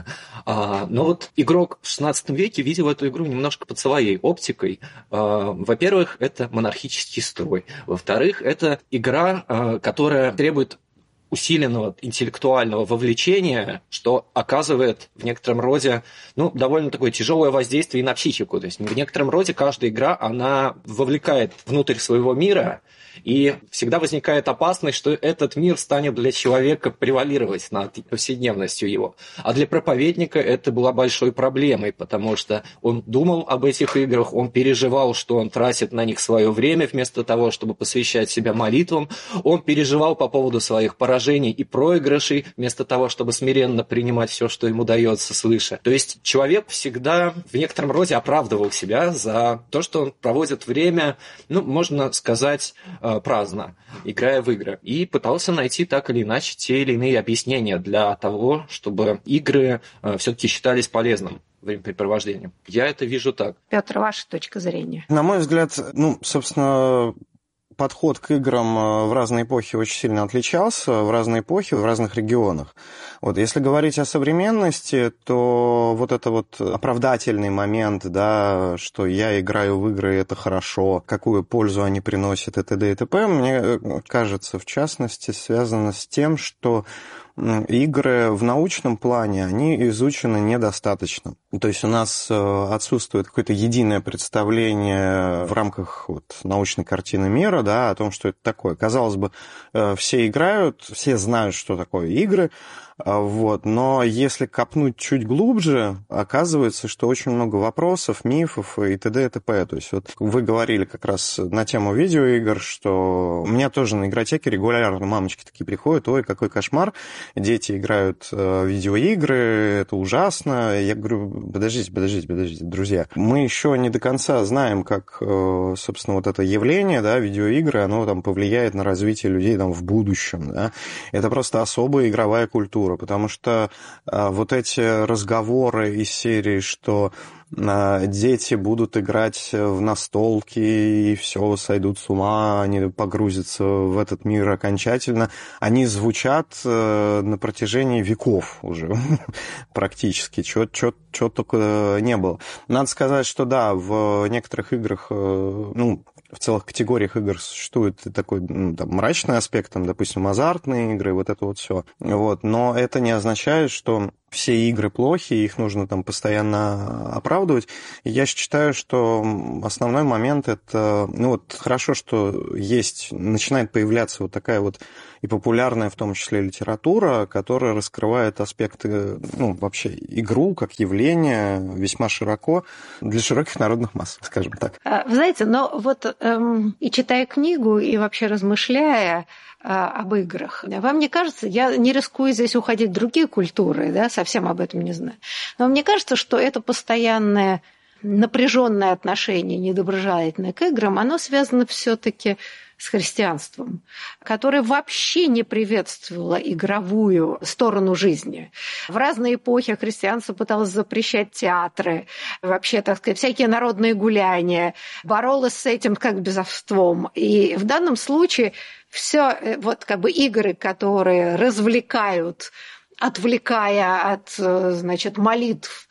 Но игрок в XVI веке видел эту игру немножко под своей оптикой. Во-первых, это монархический строй. Во-вторых, это игра, которая требует усиленного интеллектуального вовлечения, что оказывает в некотором роде довольно такое тяжелое воздействие и на психику. То есть в некотором роде каждая игра, она вовлекает внутрь своего мира, и всегда возникает опасность, что этот мир станет для человека превалировать над повседневностью его. А для проповедника это была большой проблемой, потому что он думал об этих играх, он переживал, что он тратит на них свое время вместо того, чтобы посвящать себя молитвам, он переживал по поводу своих поражений и проигрышей, вместо того, чтобы смиренно принимать все, что ему дается свыше. То есть человек всегда в некотором роде оправдывал себя за то, что он проводит время, можно сказать, праздно, играя в игры. И пытался найти так или иначе те или иные объяснения для того, чтобы игры все-таки считались полезным времяпрепровождением. Я это вижу так. Петр, ваша точка зрения? На мой взгляд, собственно, подход к играм в разные эпохи очень сильно отличался, в разные эпохи, в разных регионах. Если говорить о современности, то это оправдательный момент, да, что я играю в игры, это хорошо, какую пользу они приносят, и т.д. и т.п., мне кажется, в частности, связано с тем, что игры в научном плане, они изучены недостаточно. То есть у нас отсутствует какое-то единое представление в рамках научной картины мира, да, о том, что это такое. Казалось бы, все играют, все знают, что такое игры, Вот. Но если копнуть чуть глубже, оказывается, что очень много вопросов, мифов и т.д. и т.п. То есть вот вы говорили как раз на тему видеоигр, что у меня тоже на игротеке регулярно мамочки такие приходят: ой, какой кошмар, дети играют в видеоигры, это ужасно. Я говорю, подождите, друзья, мы еще не до конца знаем, как, собственно, вот это явление, да, видеоигры, оно там повлияет на развитие людей там в будущем, да. Это просто особая игровая культура, потому что вот эти разговоры из серии, что дети будут играть в настолки и все, сойдут с ума, они погрузятся в этот мир окончательно, они звучат на протяжении веков уже практически, чего только не было. Надо сказать, что да, в некоторых играх, ну, в целых категориях игр существует такой, ну, там, мрачный аспект, там, допустим, азартные игры, вот это вот все. Вот. Но это не означает, что все игры плохи, их нужно там постоянно оправдывать. Я считаю, что основной момент это, ну вот хорошо, что начинает появляться вот такая вот и популярная в том числе литература, которая раскрывает аспекты, ну, вообще игру как явление весьма широко для широких народных масс, скажем так. Вы знаете, но вот и читая книгу, и вообще размышляя об играх, вам не кажется, я не рискую здесь уходить в другие культуры, да, совсем об этом не знаю, но мне кажется, что это постоянное напряженное отношение недоброжелательное к играм, оно связано все-таки с христианством, которое вообще не приветствовало игровую сторону жизни. В разные эпохи христианство пыталось запрещать театры, вообще, так сказать, всякие народные гуляния, боролось с этим как безовством. И в данном случае все вот как бы игры, которые развлекают, отвлекая от, значит, молитв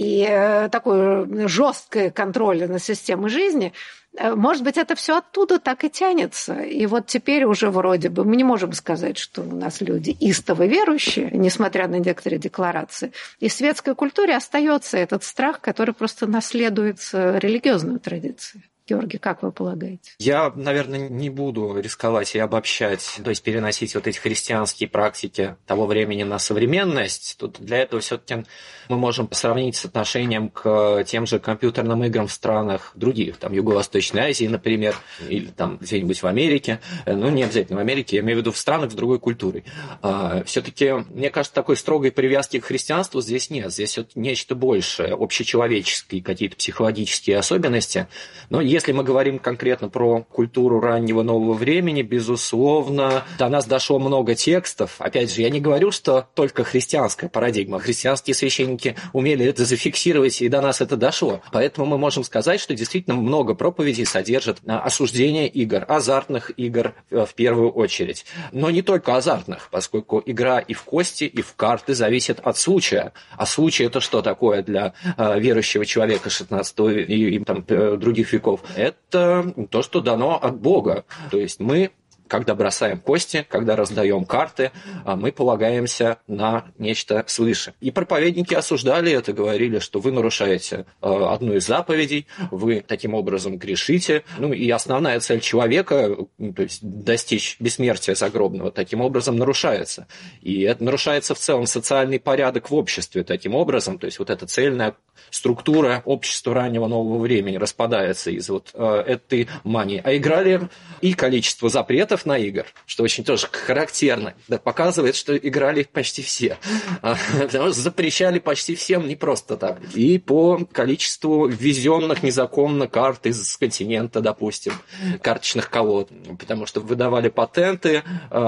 и такой жесткой контроля над системой жизни, может быть, это все оттуда так и тянется. И вот теперь уже вроде бы мы не можем сказать, что у нас люди истово верующие, несмотря на некоторые декларации. И в светской культуре остается этот страх, который просто наследуется религиозной традицией. Георгий, как вы полагаете? Я, наверное, не буду рисковать и обобщать, то есть переносить вот эти христианские практики того времени на современность. Тут для этого все-таки мы можем сравнить с отношением к тем же компьютерным играм в странах других, там, Юго-Восточной Азии, например, или там где-нибудь в Америке. Ну, не обязательно в Америке, я имею в виду в странах с другой культурой. Все-таки, мне кажется, такой строгой привязки к христианству здесь нет. Здесь вот нечто большее, общечеловеческие какие-то психологические особенности. Но если мы говорим конкретно про культуру раннего нового времени, безусловно, до нас дошло много текстов. Опять же, я не говорю, что только христианская парадигма. Христианские священники умели это зафиксировать, и до нас это дошло. Поэтому мы можем сказать, что действительно много проповедей содержат осуждение игр, азартных игр в первую очередь. Но не только азартных, поскольку игра и в кости, и в карты зависит от случая. А случай – это что такое для верующего человека 16 и там, других веков? Это то, что дано от Бога. То есть мы, когда бросаем кости, когда раздаем карты, мы полагаемся на нечто свыше. И проповедники осуждали это, говорили, что вы нарушаете одну из заповедей, вы таким образом грешите. Ну и основная цель человека, то есть достичь бессмертия загробного, таким образом нарушается. И это нарушается в целом социальный порядок в обществе таким образом. То есть вот эта цельная структура общества раннего нового времени распадается из вот этой мании. А играли и количество запретов на игр, что очень тоже характерно, да, показывает, что играли почти все. Потому что запрещали почти всем не просто так. И по количеству ввезенных незаконно карт из континента, допустим, карточных колод, потому что выдавали патенты,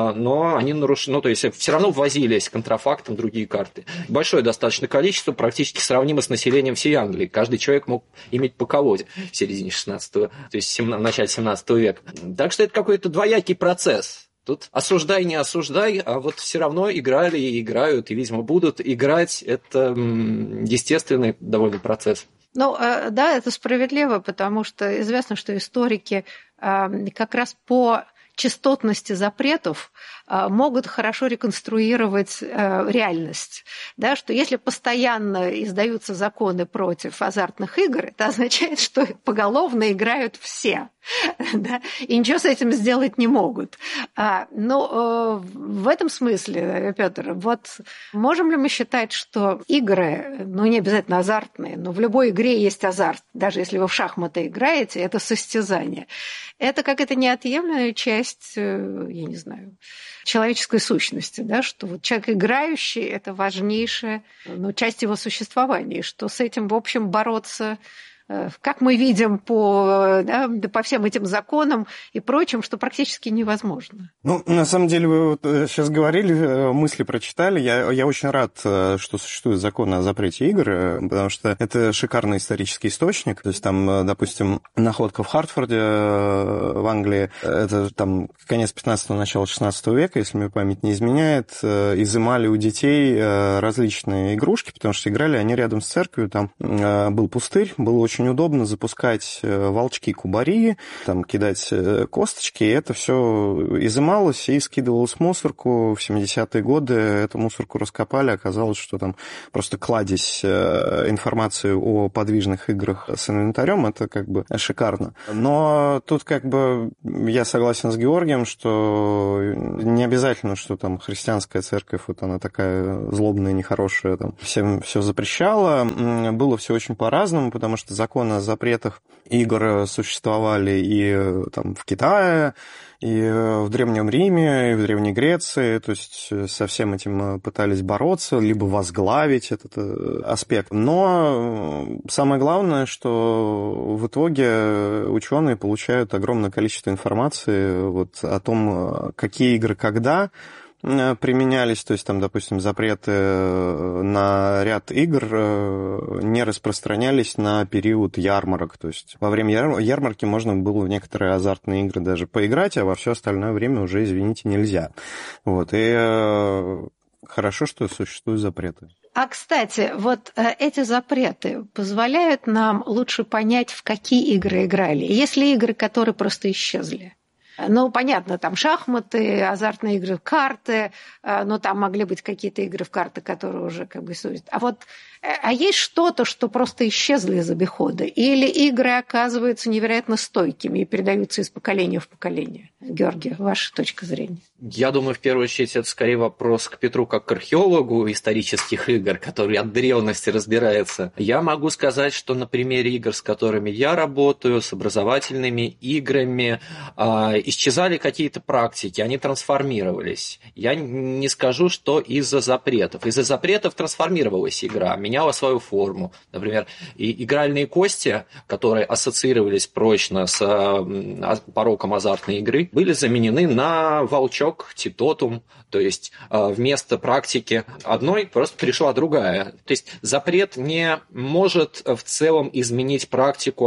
но они нарушили, ну, то есть все равно ввозились контрафактом другие карты. Большое достаточно количество, практически сравнимо с населением всей Англии. Каждый человек мог иметь по колоде в середине 16-го, то есть в начале 17 века. Так что это какой-то двоякий процесс. Тут осуждай, не осуждай, а вот все равно играли и играют, и, видимо, будут играть. Это естественный довольно процесс. Ну, да, это справедливо, потому что известно, что историки как раз по частотности запретов могут хорошо реконструировать реальность. Да, что если постоянно издаются законы против азартных игр, это означает, что поголовно играют все. Да, и ничего с этим сделать не могут. Но в этом смысле, Петр, вот можем ли мы считать, что игры, ну не обязательно азартные, но в любой игре есть азарт, даже если вы в шахматы играете, это состязание. Это какая-то неотъемлемая часть, я не знаю, человеческой сущности, да, что вот человек играющий – это важнейшая часть его существования, и что с этим, в общем, бороться, как мы видим по всем этим законам и прочим, что практически невозможно. Ну, на самом деле, вы вот сейчас говорили, мысли прочитали. Я очень рад, что существует закон о запрете игр, потому что это шикарный исторический источник. То есть там, допустим, находка в Хартфорде в Англии, это там конец 15-го, начало 16 века, если мне память не изменяет, изымали у детей различные игрушки, потому что играли они рядом с церковью, там был пустырь, было очень удобно запускать волчки-кубари, там, кидать косточки, и это все изымалось и скидывалось в мусорку. В 70-е годы эту мусорку раскопали, оказалось, что там просто кладезь информации о подвижных играх с инвентарем, это как бы шикарно. Но тут как бы я согласен с Георгием, что не обязательно, что там христианская церковь, вот она такая злобная, нехорошая, там, всем все запрещала. Было все очень по-разному, потому что законы о запретах игр существовали и там в Китае, и в Древнем Риме, и в Древней Греции, то есть со всем этим пытались бороться, либо возглавить этот аспект. Но самое главное, что в итоге ученые получают огромное количество информации вот о том, какие игры когда применялись, то есть там, допустим, запреты на ряд игр не распространялись на период ярмарок, то есть во время ярмарки можно было в некоторые азартные игры даже поиграть, а во все остальное время уже, извините, нельзя. Вот, и хорошо, что существуют запреты. А, кстати, вот эти запреты позволяют нам лучше понять, в какие игры играли. Есть ли игры, которые просто исчезли? Ну, понятно, там шахматы, азартные игры, карты, но там могли быть какие-то игры в карты, которые уже как бы существуют. А вот есть что-то, что просто исчезло из обихода? Или игры оказываются невероятно стойкими и передаются из поколения в поколение? Георгий, ваша точка зрения? Я думаю, в первую очередь, это скорее вопрос к Петру как к археологу исторических игр, который от древности разбирается. Я могу сказать, что на примере игр, с которыми я работаю, с образовательными играми, исчезали какие-то практики, они трансформировались. Я не скажу, что из-за запретов. Из-за запретов трансформировалась игра, меняла свою форму. Например, и игральные кости, которые ассоциировались прочно с пороком азартной игры, были заменены на волчок, титотум. То есть вместо практики одной просто пришла другая. То есть запрет не может в целом изменить практику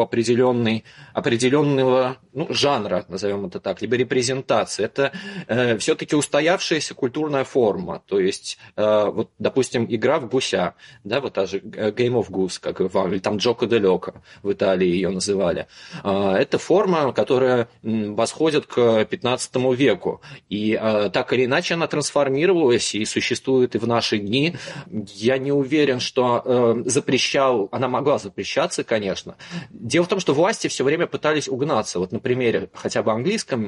определенного жанра, назовем это так, либо репрезентации. Это все-таки устоявшаяся культурная форма. То есть, вот, допустим, игра в гуся, да, вот та же Game of Goose, как или там Джоко де Локо в Италии ее называли. Это форма, которая восходит к 15 веку. И так или иначе она трансформировалась и существует и в наши дни. Я не уверен, что она могла запрещаться, конечно. Дело в том, что власти все время пытались угнаться, вот на примере хотя бы английском,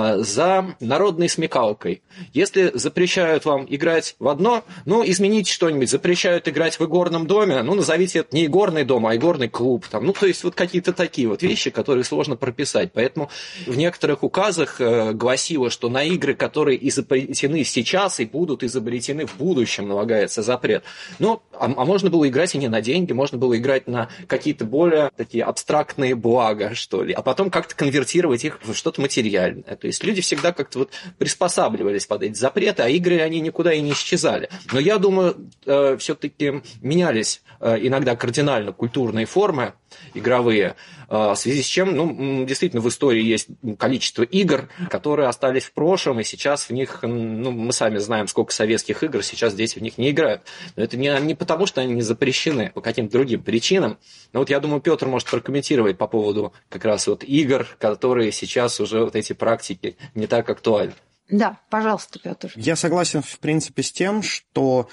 за народной смекалкой. Если запрещают вам играть в одно, измените что-нибудь. Запрещают играть в игорном доме, назовите это не игорный дом, а игорный клуб. Там, то есть вот какие-то такие вот вещи, которые сложно прописать. Поэтому в некоторых указах гласило, что на игры, которые изобретены сейчас и будут изобретены в будущем, налагается запрет. А можно было играть и не на деньги, можно было играть на какие-то более такие абстрактные блага, что ли, а потом как-то конвертировать их в что-то материальное. То есть люди всегда как-то вот приспосабливались под эти запреты, а игры, они никуда и не исчезали. Но я думаю, все-таки менялись иногда кардинально культурные формы игровые, в связи с чем, действительно, в истории есть количество игр, которые остались в прошлом, и сейчас в них, мы сами знаем, сколько советских игр, сейчас дети в них не играют. Но это не потому, что они не запрещены, по каким-то другим причинам. Но вот я думаю, Петр может прокомментировать по поводу как раз вот игр, которые сейчас уже вот эти практики не так актуальны. Да, пожалуйста, Петр. Я согласен, в принципе, с тем, что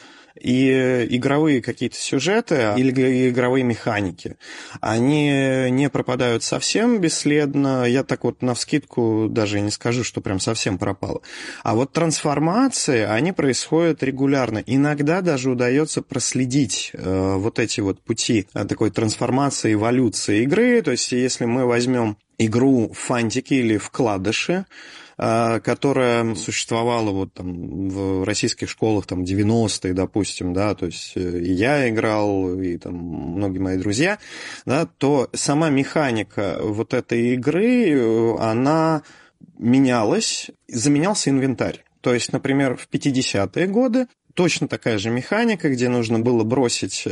и игровые какие-то сюжеты или игровые механики, они не пропадают совсем бесследно. Я так вот навскидку даже не скажу, что прям совсем пропало. А вот трансформации, они происходят регулярно. Иногда даже удается проследить вот эти вот пути такой трансформации, эволюции игры. То есть, если мы возьмем игру «Фантики» или «Вкладыши», которая существовала вот там в российских школах там 90-е, допустим, да, то есть и я играл, и там многие мои друзья, да, то сама механика вот этой игры, она менялась, заменялся инвентарь. То есть, например, в 50-е годы точно такая же механика, где нужно было бросить,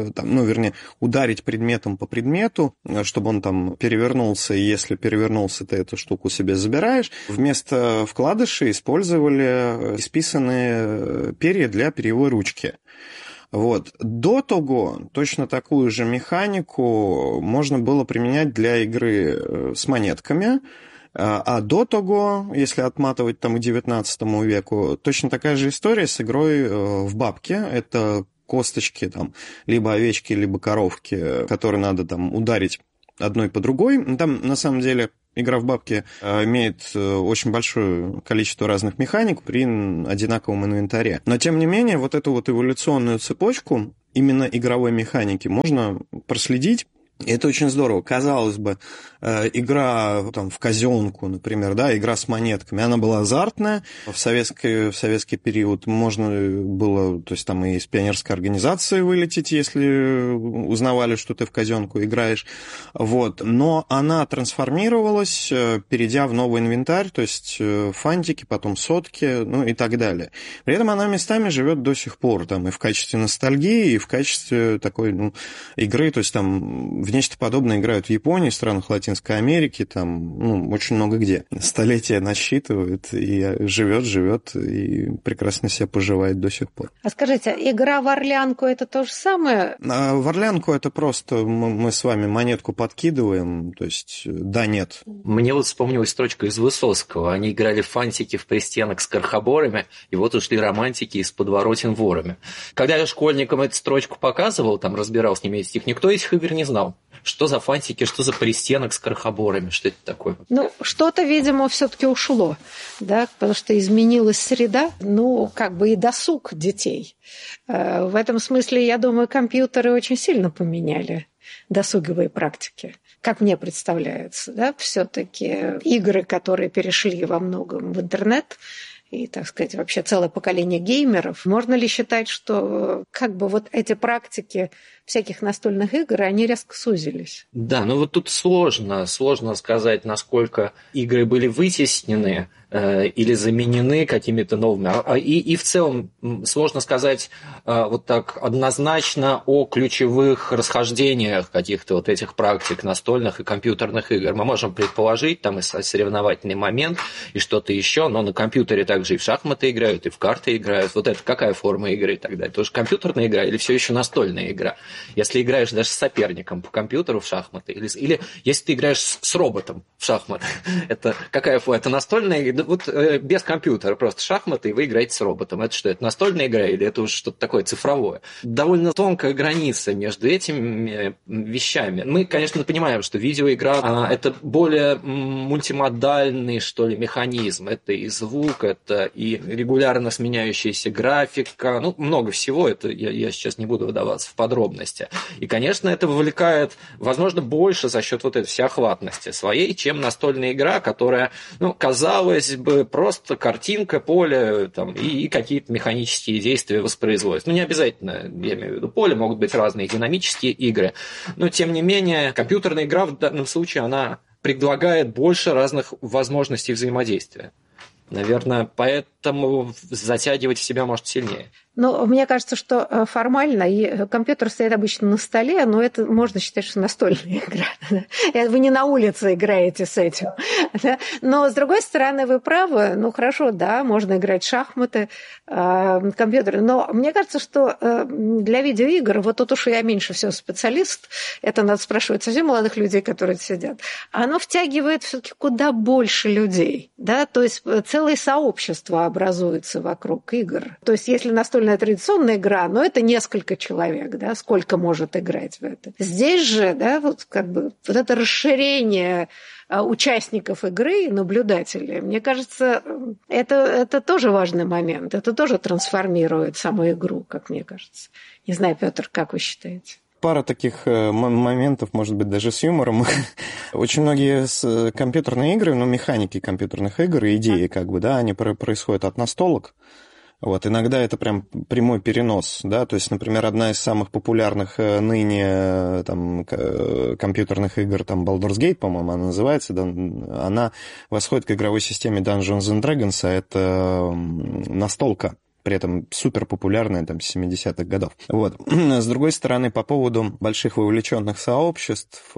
ударить предметом по предмету, чтобы он там перевернулся, и если перевернулся, ты эту штуку себе забираешь. Вместо вкладышей использовали исписанные перья для перьевой ручки. Вот. До того точно такую же механику можно было применять для игры с монетками. А до того, если отматывать там к 19 веку, точно такая же история с игрой в бабки. Это косточки там либо овечки, либо коровки, которые надо там ударить одной по другой. Там на самом деле игра в бабки имеет очень большое количество разных механик при одинаковом инвентаре. Но тем не менее, вот эту вот эволюционную цепочку именно игровой механики можно проследить. И это очень здорово. Казалось бы, игра там, в казенку, например, да, игра с монетками, она была азартная. В советский период можно было, то есть там и из пионерской организации вылететь, если узнавали, что ты в казенку играешь. Вот. Но она трансформировалась, перейдя в новый инвентарь, то есть фантики, потом сотки, ну и так далее. При этом она местами живет до сих пор, там, и в качестве ностальгии, и в качестве такой игры, то есть там в нечто подобное играют в Японии, в странах Латинской Америки, там, очень много где. Столетия насчитывают, и живет, и прекрасно себя поживает до сих пор. А скажите, игра в орлянку – это то же самое? В орлянку это просто мы с вами монетку подкидываем, то есть да-нет. Мне вот вспомнилась строчка из Высоцкого. Они играли в фантики в пристенок с крохоборами, и вот ушли романтики из подворотен ворами. Когда я школьникам эту строчку показывал, там разбирал с ними стих, никто этих игр не знал. Что за фантики, что за пристенок с крохоборами, что это такое? Что-то, видимо, все-таки ушло, да, потому что изменилась среда, и досуг детей. В этом смысле, я думаю, компьютеры очень сильно поменяли досуговые практики, как мне представляется, да, все-таки игры, которые перешли во многом в интернет, и, так сказать, вообще целое поколение геймеров. Можно ли считать, что вот эти практики всяких настольных игр, они резко сузились? Да, вот тут сложно сказать, насколько игры были вытеснены или заменены какими-то новыми. И в целом сложно сказать вот так однозначно о ключевых расхождениях каких-то вот этих практик настольных и компьютерных игр. Мы можем предположить, там и соревновательный момент, и что-то еще, но на компьютере также и в шахматы играют, и в карты играют. Вот это какая форма игры и так далее? Это же компьютерная игра или все еще настольная игра? Если играешь даже с соперником по компьютеру в шахматы, или если ты играешь с роботом в шахматы, это какая форма? Это настольная игра? Вот без компьютера, просто шахматы, и вы играете с роботом. Это что, это настольная игра или это уже что-то такое цифровое? Довольно тонкая граница между этими вещами. Мы, конечно, понимаем, что видеоигра – это более мультимодальный, что ли, механизм. Это и звук, это и регулярно сменяющаяся графика, много всего. Это я сейчас не буду выдаваться в подробности. И, конечно, это вовлекает, возможно, больше за счет вот этой всеохватности своей, чем настольная игра, которая, казалось бы, просто картинка, поле и какие-то механические действия воспроизводят. Не обязательно, я имею в виду поле, могут быть разные динамические игры. Но, тем не менее, компьютерная игра в данном случае, она предлагает больше разных возможностей взаимодействия. Наверное, поэтому затягивать в себя может сильнее. Ну, мне кажется, что формально и компьютер стоит обычно на столе, но это можно считать, что настольная игра. Да? Вы не на улице играете с этим. Да? Но, с другой стороны, вы правы. Ну, хорошо, да, можно играть в шахматы, компьютеры. Но мне кажется, что для видеоигр, вот тут уж я меньше всего специалист, это надо спрашивать совсем молодых людей, которые сидят, оно втягивает все-таки куда больше людей. Да? То есть целое сообщество образуется вокруг игр. То есть если настольная традиционная игра, но это несколько человек, да, сколько может играть в это. Здесь же, да, вот как бы вот это расширение участников игры и наблюдателей, мне кажется, это тоже важный момент, это тоже трансформирует саму игру, как мне кажется. Не знаю, Петр, как вы считаете? Пара таких моментов, может быть, даже с юмором. Очень многие компьютерные игры, ну, механики компьютерных игр и идеи, как бы, да, они происходят от настолок. Вот, иногда это прям прямой перенос, да, то есть, например, одна из самых популярных ныне там, компьютерных игр, там, Baldur's Gate, по-моему, она называется, да, она восходит к игровой системе Dungeons and Dragons, а это настолка. При этом супер популярная, там, с 70-х годов. Вот. С другой стороны, по поводу больших вовлеченных сообществ,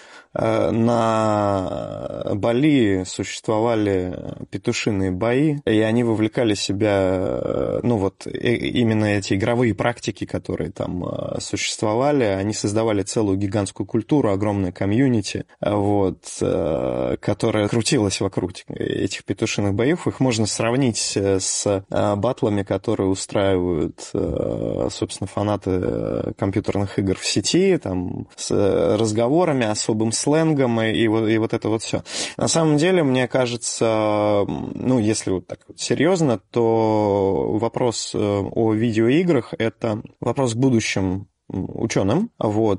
на Бали существовали петушиные бои, и они вовлекали себя, ну вот, именно эти игровые практики, которые там существовали, они создавали целую гигантскую культуру, огромное комьюнити, вот, которая крутилась вокруг этих петушиных боев. Их можно сравнить с батлами, которые устраивают, собственно, фанаты компьютерных игр в сети, там, с разговорами, особым сленгом и вот это вот все. На самом деле, мне кажется, ну, если вот так вот серьезно, то вопрос о видеоиграх – это вопрос к будущим ученым, вот,